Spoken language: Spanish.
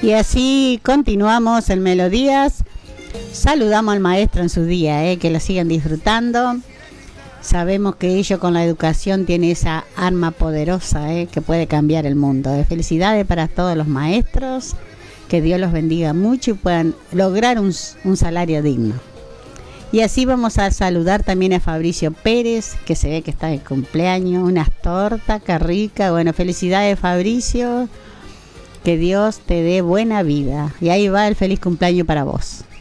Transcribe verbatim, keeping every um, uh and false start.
Y así continuamos en Melodías. Saludamos al maestro en su día, eh, que lo sigan disfrutando. Sabemos que ellos con la educación tienen esa arma poderosa eh, que puede cambiar el mundo. Eh. Felicidades para todos los maestros, que Dios los bendiga mucho y puedan lograr un, un salario digno. Y así vamos a saludar también a Fabricio Pérez, que se ve que está de cumpleaños, unas tortas, qué rica. Bueno, felicidades Fabricio, que Dios te dé buena vida. Y ahí va el feliz cumpleaños para vos.